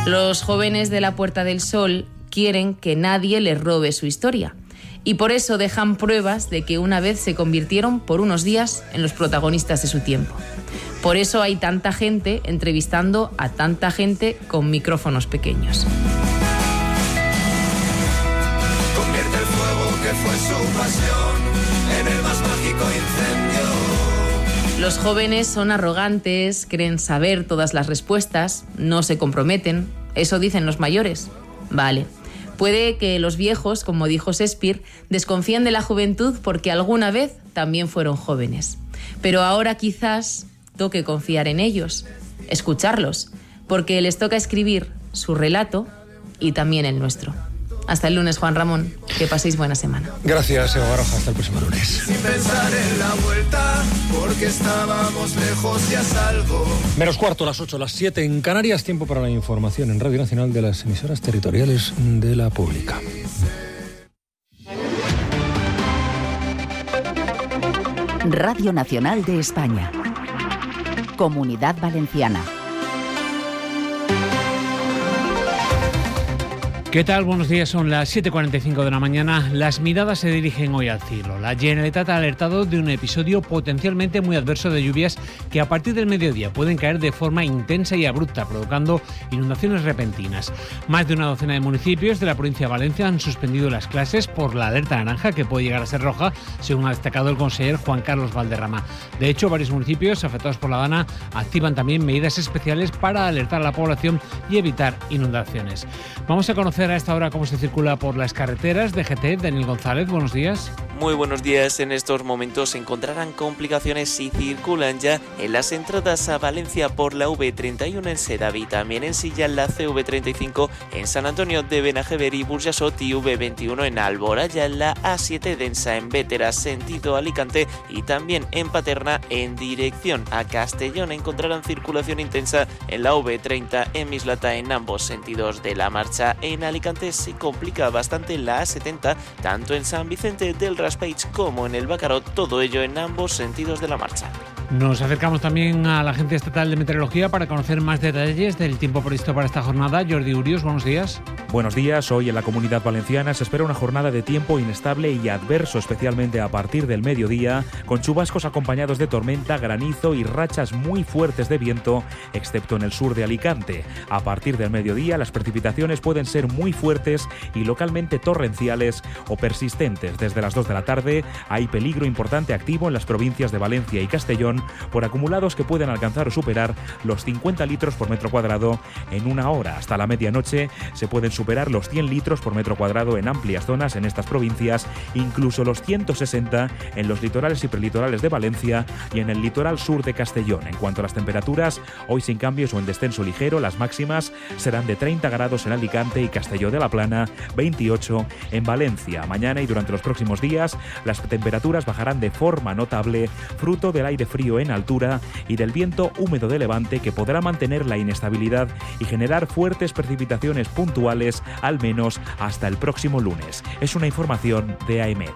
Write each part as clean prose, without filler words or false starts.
Los jóvenes de la Puerta del Sol quieren que nadie les robe su historia y por eso dejan pruebas de que una vez se convirtieron por unos días en los protagonistas de su tiempo. Por eso hay tanta gente entrevistando a tanta gente con micrófonos pequeños. Convierte el fuego que fue su pasión en el más mágico incendio. Los jóvenes son arrogantes, creen saber todas las respuestas, no se comprometen. Eso dicen los mayores. Vale. Puede que los viejos, como dijo Shakespeare, desconfíen de la juventud porque alguna vez también fueron jóvenes. Pero ahora quizás toque confiar en ellos, escucharlos, porque les toca escribir su relato y también el nuestro. Hasta el lunes, Juan Ramón. Que paséis buena semana. Gracias, Eva Baroja. Hasta el próximo lunes. Sin pensar en la vuelta, porque estábamos lejos y a salvo. Menos cuarto, las 8, las 7 en Canarias. Tiempo para la información en Radio Nacional de las emisoras territoriales de la Pública. Radio Nacional de España. Comunidad Valenciana. ¿Qué tal? Buenos días, son las 7:45 de la mañana. Las miradas se dirigen hoy al cielo. La Generalitat ha alertado de un episodio potencialmente muy adverso de lluvias que a partir del mediodía pueden caer de forma intensa y abrupta, provocando inundaciones repentinas. Más de una docena de municipios de la provincia de Valencia han suspendido las clases por la alerta naranja, que puede llegar a ser roja, según ha destacado el conseller Juan Carlos Valderrama. De hecho, varios municipios afectados por la Dana activan también medidas especiales para alertar a la población y evitar inundaciones. Vamos a conocer a esta hora cómo se circula por las carreteras. DGT, Daniel González, buenos días. Muy buenos días. En estos momentos se encontrarán complicaciones si circulan ya en las entradas a Valencia por la V31 en Sedaví, también en Silla la CV35 en San Antonio de Benajever y Burjasot y V21 en Alboraya, la A7 densa en Bétera sentido Alicante y también en Paterna en dirección a Castellón. Encontrarán circulación intensa en la V30 en Mislata en ambos sentidos de la marcha. En Alicante se complica bastante la A70 tanto en San Vicente del Raspeig como en el Bacarot, todo ello en ambos sentidos de la marcha. Nos acercamos también a la Agencia Estatal de Meteorología para conocer más detalles del tiempo previsto para esta jornada. Jordi Urios, buenos días. Buenos días. Hoy en la Comunidad Valenciana se espera una jornada de tiempo inestable y adverso, especialmente a partir del mediodía, con chubascos acompañados de tormenta, granizo y rachas muy fuertes de viento, excepto en el sur de Alicante. A partir del mediodía, las precipitaciones pueden ser muy fuertes y localmente torrenciales o persistentes. Desde las 2 de la tarde hay peligro importante activo en las provincias de Valencia y Castellón por acumulados que pueden alcanzar o superar los 50 litros por metro cuadrado en una hora. Hasta la medianoche se pueden superar los 100 litros por metro cuadrado en amplias zonas en estas provincias, incluso los 160 en los litorales y prelitorales de Valencia y en el litoral sur de Castellón. En cuanto a las temperaturas, hoy sin cambios o en descenso ligero, las máximas serán de 30 grados en Alicante y Castelló de la Plana, 28 en Valencia. Mañana y durante los próximos días, las temperaturas bajarán de forma notable, fruto del aire frío en altura y del viento húmedo de levante, que podrá mantener la inestabilidad y generar fuertes precipitaciones puntuales, al menos hasta el próximo lunes. Es una información de AEMET.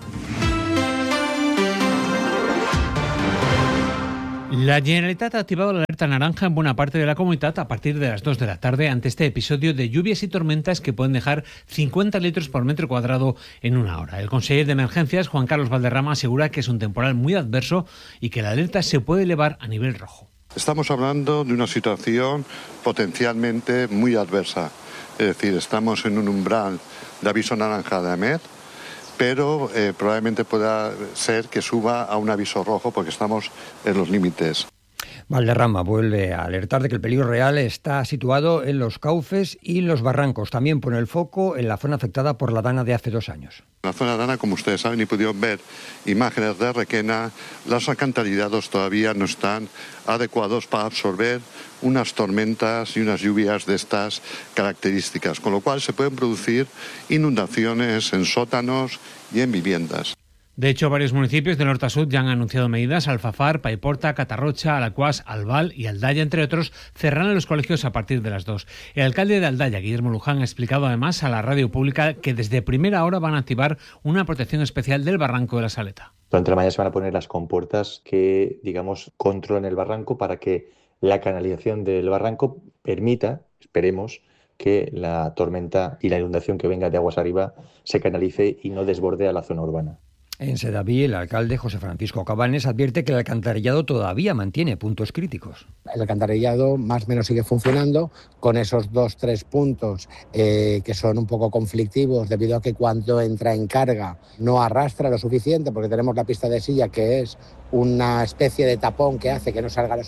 La Generalitat ha activado la alerta naranja en buena parte de la comunidad a partir de las 2 de la tarde ante este episodio de lluvias y tormentas que pueden dejar 50 litros por metro cuadrado en una hora. El conseller de Emergencias, Juan Carlos Valderrama, asegura que es un temporal muy adverso y que la alerta se puede elevar a nivel rojo. Estamos hablando de una situación potencialmente muy adversa. Es decir, estamos en un umbral de aviso naranja de AEMET, pero probablemente pueda ser que suba a un aviso rojo porque estamos en los límites. Valderrama vuelve a alertar de que el peligro real está situado en los cauces y los barrancos. También pone el foco en la zona afectada por la Dana de hace 2 años. En la zona Dana, como ustedes saben y pudieron ver imágenes de Requena, los alcantarillados todavía no están adecuados para absorber unas tormentas y unas lluvias de estas características, con lo cual se pueden producir inundaciones en sótanos y en viviendas. De hecho, varios municipios de norte a sur ya han anunciado medidas. Alfafar, Paiporta, Catarrocha, Alacuás, Albal y Aldaya, entre otros, cerrarán los colegios a partir de las 2. El alcalde de Aldaya, Guillermo Luján, ha explicado además a la radio pública que desde primera hora van a activar una protección especial del barranco de la Saleta. Durante la mañana se van a poner las compuertas que, controlan el barranco para que la canalización del barranco permita Esperemos que la tormenta y la inundación que venga de aguas arriba se canalice y no desborde a la zona urbana. En Sedaví, el alcalde José Francisco Cabanes advierte que el alcantarillado todavía mantiene puntos críticos. El alcantarillado más o menos sigue funcionando con esos 2-3 puntos que son un poco conflictivos debido a que cuando entra en carga no arrastra lo suficiente, porque tenemos la pista de silla que es una especie de tapón que hace que no salga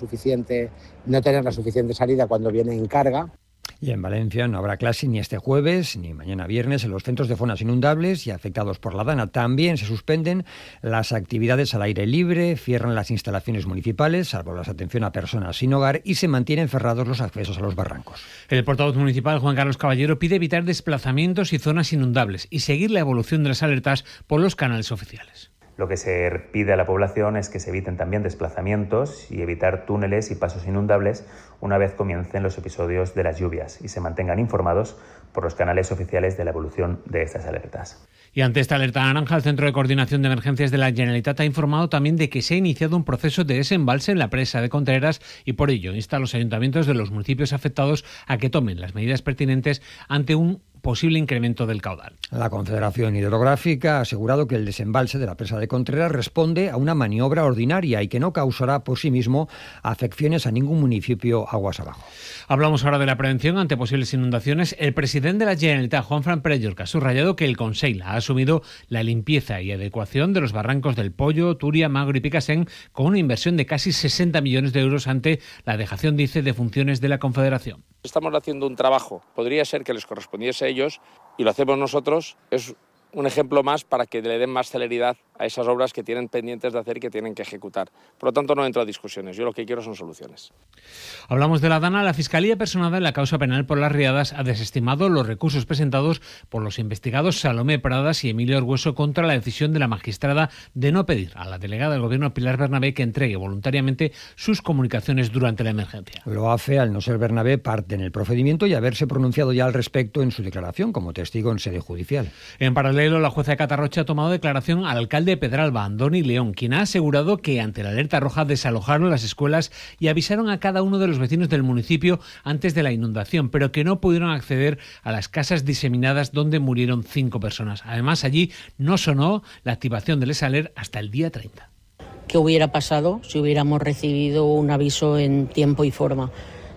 no tener la suficiente salida cuando viene en carga. Y en Valencia no habrá clase ni este jueves ni mañana viernes en los centros de zonas inundables y afectados por la Dana. También se suspenden las actividades al aire libre, cierran las instalaciones municipales, salvo la atención a personas sin hogar, y se mantienen cerrados los accesos a los barrancos. El portavoz municipal, Juan Carlos Caballero, pide evitar desplazamientos y zonas inundables y seguir la evolución de las alertas por los canales oficiales. Lo que se pide a la población es que se eviten también desplazamientos y evitar túneles y pasos inundables una vez comiencen los episodios de las lluvias y se mantengan informados por los canales oficiales de la evolución de estas alertas. Y ante esta alerta naranja, el Centro de Coordinación de Emergencias de la Generalitat ha informado también de que se ha iniciado un proceso de desembalse en la presa de Contreras y por ello insta a los ayuntamientos de los municipios afectados a que tomen las medidas pertinentes ante un posible incremento del caudal. La Confederación Hidrográfica ha asegurado que el desembalse de la presa de Contreras responde a una maniobra ordinaria y que no causará por sí mismo afecciones a ningún municipio aguas abajo. Hablamos ahora de la prevención ante posibles inundaciones. El presidente de la Generalitat, Juanfran Pérez, ha subrayado que el Consell ha asumido la limpieza y adecuación de los barrancos del Pollo, Túria, Magro y Picassent con una inversión de casi 60 millones de euros ante la dejación, dice, de funciones de la Confederación. Estamos haciendo un trabajo, podría ser que les correspondiese a ellos y lo hacemos nosotros, es un ejemplo más para que le den más celeridad a esas obras que tienen pendientes de hacer y que tienen que ejecutar. Por lo tanto, no entro a discusiones, yo lo que quiero son soluciones. Hablamos de la Dana. La Fiscalía personada en la causa penal por las riadas ha desestimado los recursos presentados por los investigados Salomé Pradas y Emilio Argueso contra la decisión de la magistrada de no pedir a la delegada del Gobierno Pilar Bernabé que entregue voluntariamente sus comunicaciones durante la emergencia. Lo hace al no ser Bernabé parte en el procedimiento y haberse pronunciado ya al respecto en su declaración como testigo en sede judicial. En paralelo, la jueza de Catarroche ha tomado declaración al alcalde de Pedralba, Andoni León, quien ha asegurado que ante la alerta roja desalojaron las escuelas y avisaron a cada uno de los vecinos del municipio antes de la inundación, pero que no pudieron acceder a las casas diseminadas donde murieron 5 personas. Además, allí no sonó la activación del ESALER hasta el día 30. ¿Qué hubiera pasado si hubiéramos recibido un aviso en tiempo y forma?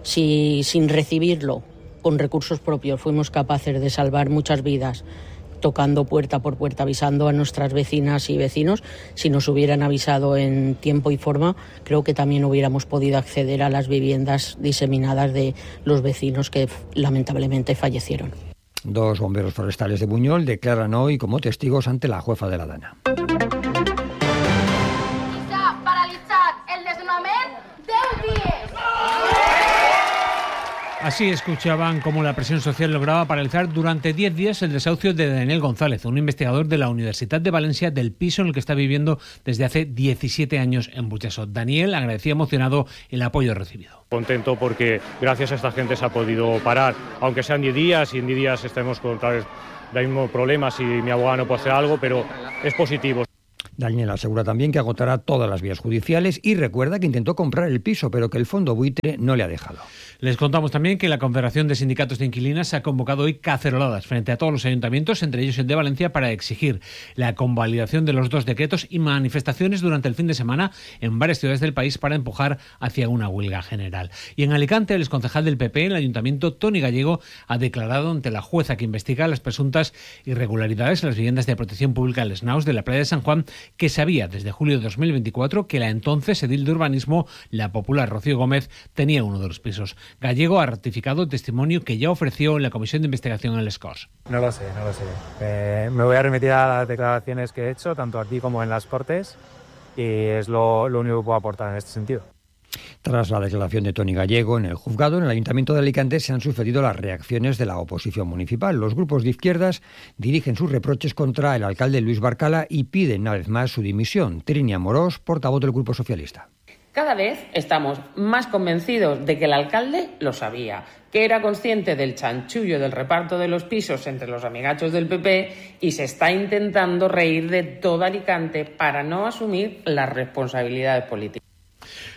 Si sin recibirlo, con recursos propios, fuimos capaces de salvar muchas vidas, tocando puerta por puerta, avisando a nuestras vecinas y vecinos, si nos hubieran avisado en tiempo y forma, creo que también hubiéramos podido acceder a las viviendas diseminadas de los vecinos que lamentablemente fallecieron. 2 bomberos forestales de Buñol declaran hoy como testigos ante la jueza de la Dana. Así escuchaban cómo la presión social lograba paralizar durante 10 días el desahucio de Daniel González, un investigador de la Universidad de Valencia, del piso en el que está viviendo desde hace 17 años en Burjassot. Daniel agradecía emocionado el apoyo recibido. Contento porque gracias a esta gente se ha podido parar, aunque sean 10 días y en 10 días estemos con otra vez el mismo problema si mi abogado no puede hacer algo, pero es positivo. Daniel asegura también que agotará todas las vías judiciales y recuerda que intentó comprar el piso, pero que el fondo buitre no le ha dejado. Les contamos también que la Confederación de Sindicatos de Inquilinas ha convocado hoy caceroladas frente a todos los ayuntamientos, entre ellos el de Valencia, para exigir la convalidación de los 2 decretos y manifestaciones durante el fin de semana en varias ciudades del país para empujar hacia una huelga general. Y en Alicante, el exconcejal del PP en el ayuntamiento, Toni Gallego, ha declarado ante la jueza que investiga las presuntas irregularidades en las viviendas de protección pública en Les Naus de la playa de San Juan que sabía desde julio de 2024 que la entonces edil de urbanismo, la popular Rocío Gómez, tenía uno de los pisos. Gallego ha ratificado el testimonio que ya ofreció en la comisión de investigación en Les Corts. No lo sé. Me voy a remitir a las declaraciones que he hecho, tanto aquí como en las Cortes, y es lo único que puedo aportar en este sentido. Tras la declaración de Toni Gallego en el juzgado, en el Ayuntamiento de Alicante se han sucedido las reacciones de la oposición municipal. Los grupos de izquierdas dirigen sus reproches contra el alcalde Luis Barcala y piden una vez más su dimisión. Trini Amorós, portavoz del Grupo Socialista. Cada vez estamos más convencidos de que el alcalde lo sabía, que era consciente del chanchullo del reparto de los pisos entre los amigachos del PP y se está intentando reír de todo Alicante para no asumir las responsabilidades políticas.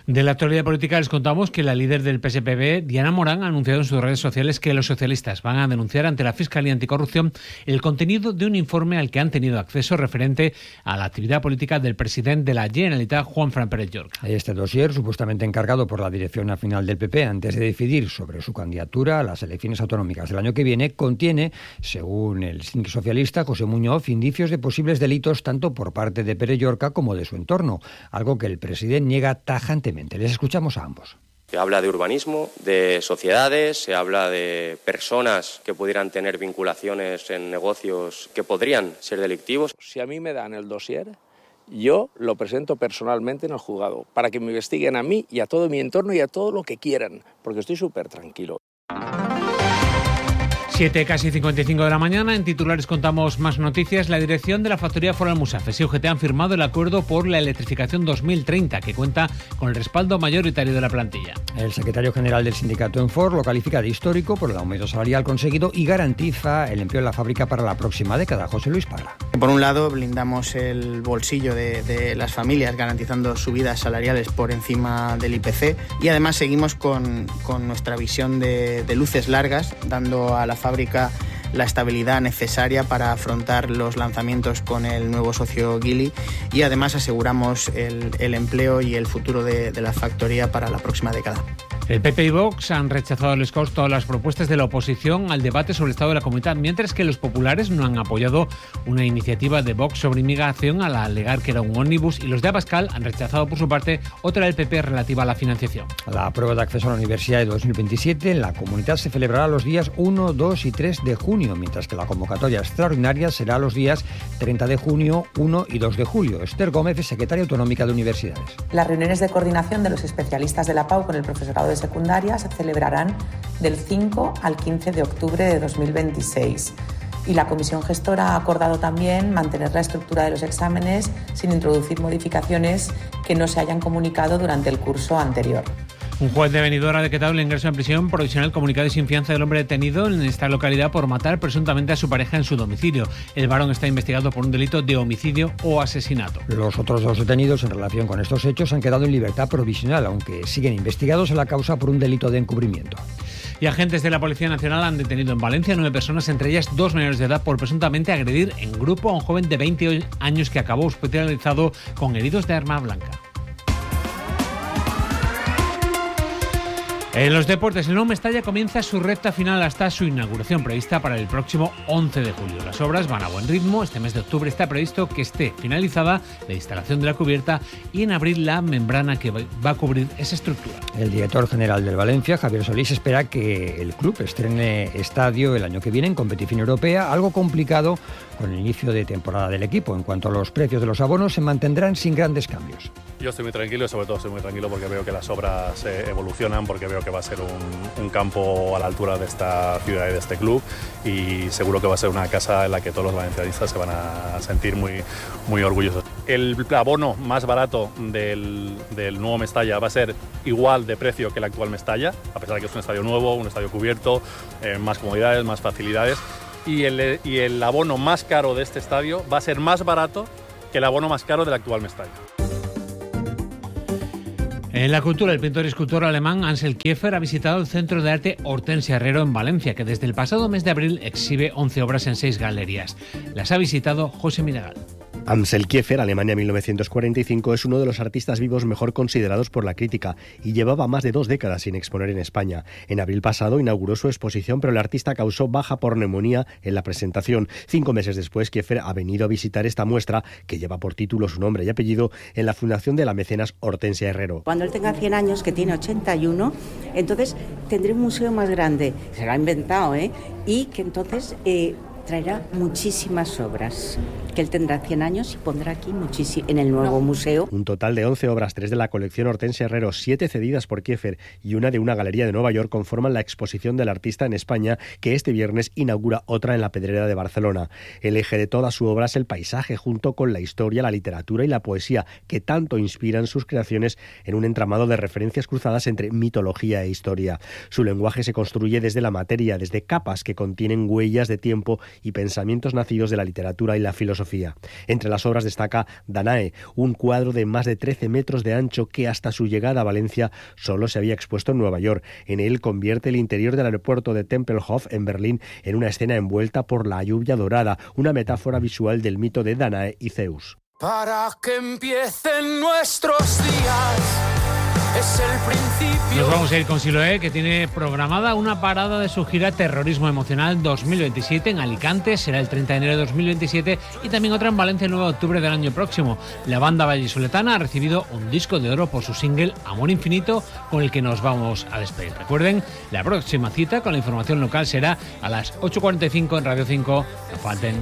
De la actualidad política les contamos que la líder del PSPB, Diana Morán, ha anunciado en sus redes sociales que los socialistas van a denunciar ante la Fiscalía Anticorrupción el contenido de un informe al que han tenido acceso referente a la actividad política del presidente de la Generalitat, Juanfran Pérez Llorca. Este dossier, supuestamente encargado por la dirección nacional del PP antes de decidir sobre su candidatura a las elecciones autonómicas del año que viene, contiene, según el síndic socialista José Muñoz, indicios de posibles delitos tanto por parte de Pérez Llorca como de su entorno, algo que el presidente niega tajantemente. Les escuchamos a ambos. Se habla de urbanismo, de sociedades, se habla de personas que pudieran tener vinculaciones en negocios que podrían ser delictivos. Si a mí me dan el dossier, yo lo presento personalmente en el juzgado para que me investiguen a mí y a todo mi entorno y a todo lo que quieran, porque estoy súper tranquilo. 7, casi 55 de la mañana. En titulares contamos más noticias. La dirección de la factoría Foral Musafes y UGT han firmado el acuerdo por la electrificación 2030, que cuenta con el respaldo mayoritario de la plantilla. El secretario general del sindicato en Ford lo califica de histórico por el aumento salarial conseguido y garantiza el empleo en la fábrica para la próxima década. José Luis Parra. Por un lado, blindamos el bolsillo de las familias, garantizando subidas salariales por encima del IPC, y además seguimos con nuestra visión de luces largas, dando a la fábrica la estabilidad necesaria para afrontar los lanzamientos con el nuevo socio Geely, y además aseguramos el empleo y el futuro de la factoría para la próxima década. El PP y Vox han rechazado a los Corts todas las propuestas de la oposición al debate sobre el estado de la comunidad, mientras que los populares no han apoyado una iniciativa de Vox sobre inmigración al alegar que era un ómnibus, y los de Abascal han rechazado por su parte otra del PP relativa a la financiación. La prueba de acceso a la universidad de 2027 en la comunidad se celebrará los días 1, 2 y 3 de junio, mientras que la convocatoria extraordinaria será los días 30 de junio, 1 y 2 de julio. Esther Gómez es secretaria autonómica de universidades. Las reuniones de coordinación de los especialistas de la PAU con el profesorado de secundaria se celebrarán del 5 al 15 de octubre de 2026. Y la comisión gestora ha acordado también mantener la estructura de los exámenes sin introducir modificaciones que no se hayan comunicado durante el curso anterior. Un juez de Benidorm ha decretado el ingreso en prisión provisional comunicado y sin fianza del hombre detenido en esta localidad por matar presuntamente a su pareja en su domicilio. El varón está investigado por un delito de homicidio o asesinato. Los otros dos detenidos en relación con estos hechos han quedado en libertad provisional, aunque siguen investigados en la causa por un delito de encubrimiento. Y agentes de la Policía Nacional han detenido en Valencia 9 personas, entre ellas 2 menores de edad, por presuntamente agredir en grupo a un joven de 20 años que acabó hospitalizado con heridos de arma blanca. En los deportes, el nuevo Mestalla comienza su recta final hasta su inauguración prevista para el próximo 11 de julio. Las obras van a buen ritmo. Este mes de octubre está previsto que esté finalizada la instalación de la cubierta y en abril la membrana que va a cubrir esa estructura. El director general del Valencia, Javier Solís, espera que el club estrene estadio el año que viene en competición europea, algo complicado con el inicio de temporada del equipo. En cuanto a los precios de los abonos, se mantendrán sin grandes cambios. Yo estoy muy tranquilo y sobre todo estoy muy tranquilo porque veo que las obras evolucionan, porque veo que va a ser un campo a la altura de esta ciudad y de este club, y seguro que va a ser una casa en la que todos los valencianistas se van a sentir muy, muy orgullosos. El abono más barato del nuevo Mestalla va a ser igual de precio que el actual Mestalla, a pesar de que es un estadio nuevo, un estadio cubierto, más comodidades, más facilidades, y el abono más caro de este estadio va a ser más barato que el abono más caro del actual Mestalla. En la cultura, el pintor y escultor alemán Ansel Kiefer ha visitado el Centro de Arte Hortensia Herrero en Valencia, que desde el pasado mes de abril exhibe 11 obras en 6 galerías. Las ha visitado José Minegal. Ansel Kiefer, Alemania 1945, es uno de los artistas vivos mejor considerados por la crítica y llevaba más de 2 décadas sin exponer en España. En abril pasado inauguró su exposición, pero el artista causó baja por neumonía en la presentación. 5 meses después, Kiefer ha venido a visitar esta muestra, que lleva por título su nombre y apellido, en la fundación de la mecenas Hortensia Herrero. Cuando él tenga 100 años, que tiene 81, entonces tendré un museo más grande. Se lo ha inventado, y que entonces traerá muchísimas obras, que él tendrá 100 años y pondrá aquí en el nuevo museo. Un total de 11 obras, 3 de la colección Hortensia Herrero, 7 cedidas por Kiefer y una de una galería de Nueva York, conforman la exposición del artista en España, que este viernes inaugura otra en la Pedrera de Barcelona. El eje de toda su obra es el paisaje, junto con la historia, la literatura y la poesía, que tanto inspiran sus creaciones en un entramado de referencias cruzadas entre mitología e historia. Su lenguaje se construye desde la materia, desde capas que contienen huellas de tiempo y pensamientos nacidos de la literatura y la filosofía. Sofía. Entre las obras destaca Danae, un cuadro de más de 13 metros de ancho que hasta su llegada a Valencia solo se había expuesto en Nueva York. En él convierte el interior del aeropuerto de Tempelhof en Berlín en una escena envuelta por la lluvia dorada, una metáfora visual del mito de Danae y Zeus. Para que empiecen nuestros días, es el principio. Nos vamos a ir con Siloé, que tiene programada una parada de su gira Terrorismo Emocional 2027 en Alicante, será el 30 de enero de 2027, y también otra en Valencia el 9 de octubre del año próximo. La banda vallisoletana ha recibido un disco de oro por su single Amor Infinito, con el que nos vamos a despedir. Recuerden, la próxima cita con la información local será a las 8:45 en Radio 5. No falten.